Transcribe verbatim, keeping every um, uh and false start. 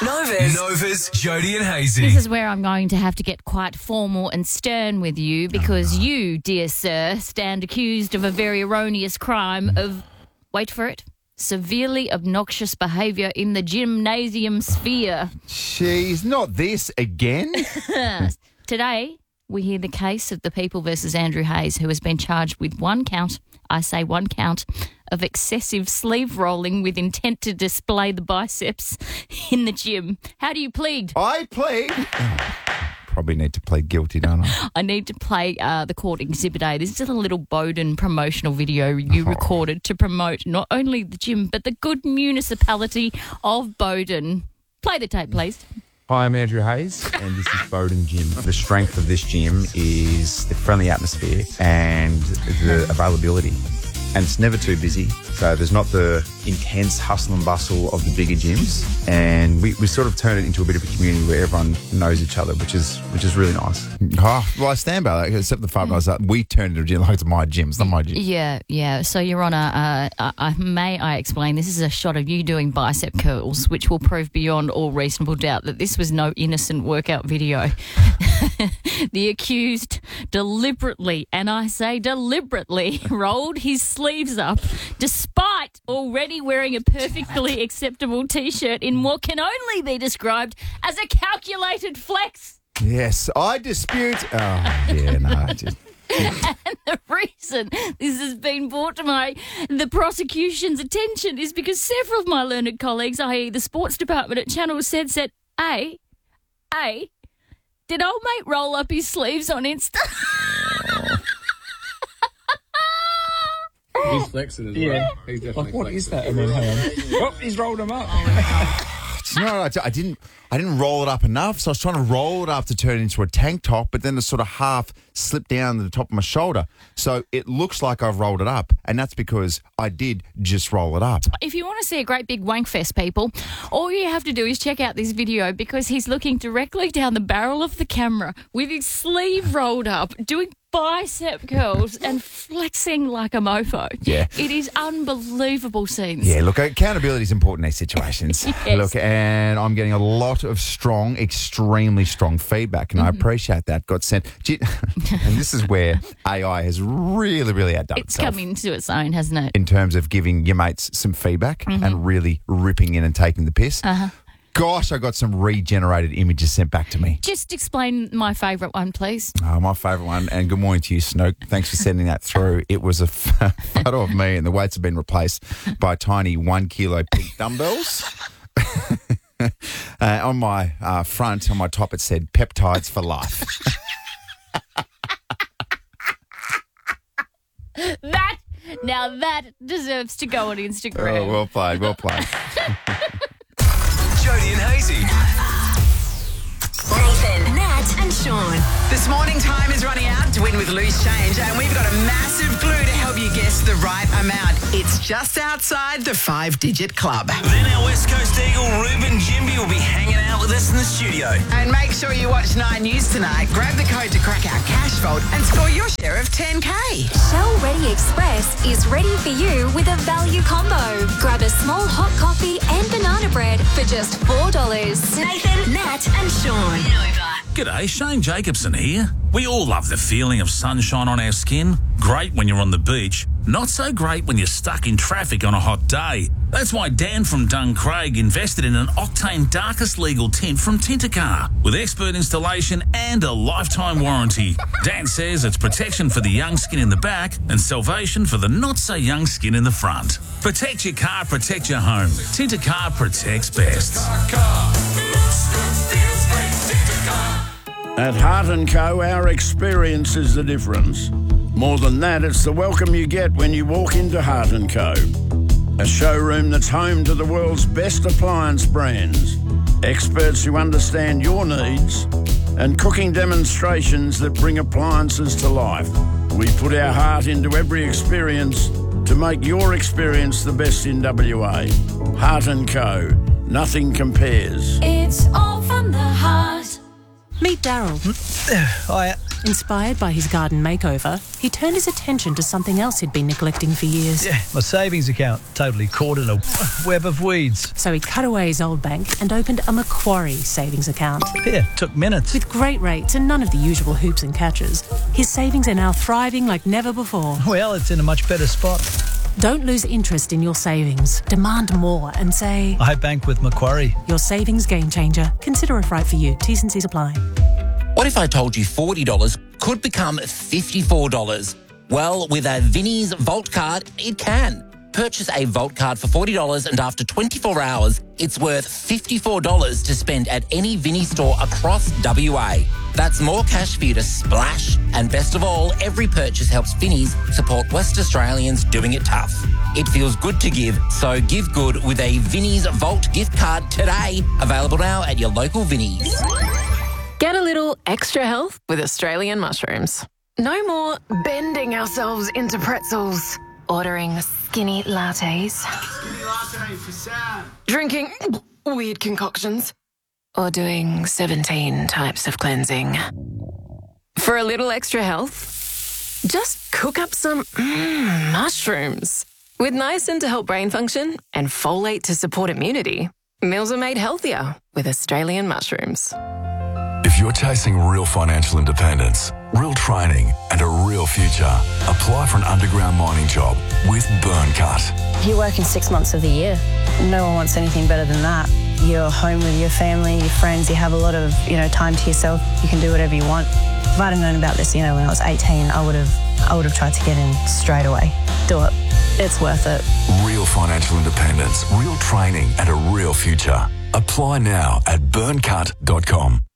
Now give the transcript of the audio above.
Nova's. Nova's Jody and Hazy. This is where I'm going to have to get quite formal and stern with you because Oh. you, dear sir, stand accused of a very erroneous crime of, wait for it, severely obnoxious behaviour in the gymnasium sphere. Jeez, not this again. Today, we hear the case of the People versus Andrew Hayes, who has been charged with one count, I say one count, of excessive sleeve rolling with intent to display the biceps in the gym. How do you plead? I plead. Probably need to plead guilty, don't I? I need to play uh, the court exhibit A. This is a little Bowden promotional video you Oh. recorded to promote not only the gym, but the good municipality of Bowden. Play the tape, please. Hi, I'm Andrew Hayes, and this is Bowden Gym. The strength of this gym is the friendly atmosphere and the availability. And it's never too busy, so there's not the intense hustle and bustle of the bigger gyms. And we, we sort of turn it into a bit of a community where everyone knows each other, which is which is really nice. Oh, well, I stand by that, except the fact was that we turned it into like it's my gym. It's not my gym. Yeah, yeah. So, Your Honour, uh, uh, uh, may I explain, this is a shot of you doing bicep curls, which will prove beyond all reasonable doubt that this was no innocent workout video. The accused deliberately, and I say deliberately, rolled his sleeves up despite already wearing a perfectly acceptable T-shirt in what can only be described as a calculated flex. Yes, I dispute. Oh, yeah, no, I just. And the reason this has been brought to my the prosecution's attention is because several of my learned colleagues, that is the sports department at Channel said, said, A, A, did old mate roll up his sleeves on Insta? He's flexing as well. Yeah. He's definitely like, what flexing. Is that? And then, hang on. Oh, he's rolled them up. No, no, I didn't. I didn't roll it up enough, so I was trying to roll it up to turn it into a tank top, but then it sort of half slipped down to the top of my shoulder, so it looks like I've rolled it up, and that's because I did just roll it up. If you want to see a great big wank fest, people, all you have to do is check out this video because he's looking directly down the barrel of the camera with his sleeve rolled up, doing bicep curls and flexing like a mofo. Yeah. It is unbelievable scenes. Yeah, look, accountability is important in these situations. Yes. Look, and I'm getting a lot of strong, extremely strong feedback, and mm-hmm. I appreciate that. Got sent. And this is where A I has really, really outdone it's itself. It's come into its own, hasn't it? In terms of giving your mates some feedback mm-hmm. and really ripping in and taking the piss. Uh-huh. Gosh, I got some regenerated images sent back to me. Just explain my favourite one, please. Oh, my favourite one, and good morning to you, Snook. Thanks for sending that through. It was a photo of me, and the weights have been replaced by tiny one kilo pink dumbbells. uh, on my uh, front, on my top, it said peptides for life. That, now that deserves to go on Instagram. Oh, well played, well played. Jody and Hazy. Nathan, Nat and Sean. This morning time is running out to win with Loose Change, and we've got a massive clue to help you guess the right amount. It's just outside the five-digit club. Then our West Coast Eagle, Ruben Jimby, will be hanging out with us in the studio. And make sure you watch Nine News tonight. Grab the code to crack our cash vault and score your share of ten K. Shell Ready Express is ready for you with a value combo. Grab a small hot coffee and banana bread for just four dollars. Nathan, Nat and Sean. Nova. G'day, Shane Jacobson here. We all love the feeling of sunshine on our skin. Great when you're on the beach. Not so great when you're stuck in traffic on a hot day. That's why Dan from Duncraig invested in an Octane Darkest Legal tint from Tintacar with expert installation and a lifetime warranty. Dan says it's protection for the young skin in the back and salvation for the not-so-young skin in the front. Protect your car, protect your home. Tintacar protects best. At Heart and Co, our experience is the difference. More than that, it's the welcome you get when you walk into Heart and Co, a showroom that's home to the world's best appliance brands, experts who understand your needs, and cooking demonstrations that bring appliances to life. We put our heart into every experience to make your experience the best in W A. Heart and Co, nothing compares. It's all from the heart. Meet Daryl. Hi, Inspired by his garden makeover, he turned his attention to something else he'd been neglecting for years. Yeah, my savings account totally caught in a web of weeds. So he cut away his old bank and opened a Macquarie savings account. Yeah, took minutes. With great rates and none of the usual hoops and catches, his savings are now thriving like never before. Well, it's in a much better spot. Don't lose interest in your savings. Demand more and say, I bank with Macquarie. Your savings game changer. Consider if right for you. T's and C's apply. What if I told you forty dollars could become fifty-four dollars? Well, with a Vinnie's Vault card, it can. Purchase a Vault card for forty dollars and after twenty-four hours, it's worth fifty-four dollars to spend at any Vinnie store across W A. That's more cash for you to splash. And best of all, every purchase helps Vinnie's support West Australians doing it tough. It feels good to give, so give good with a Vinnie's Vault gift card today. Available now at your local Vinnie's. Get a little extra health with Australian mushrooms. No more bending ourselves into pretzels, ordering skinny lattes, Skinny latte for Sam. drinking weird concoctions, or doing seventeen types of cleansing. For a little extra health, just cook up some mm, mushrooms. With niacin to help brain function and folate to support immunity, meals are made healthier with Australian mushrooms. If you're chasing real financial independence, real training, and a real future, apply for an underground mining job with Burncut. You're working six months of the year. No one wants anything better than that. You're home with your family, your friends, you have a lot of, you know, time to yourself. You can do whatever you want. If I'd have known about this, you know, when I was eighteen, I would have I would have tried to get in straight away. Do it. It's worth it. Real financial independence, real training, and a real future. Apply now at burncut dot com.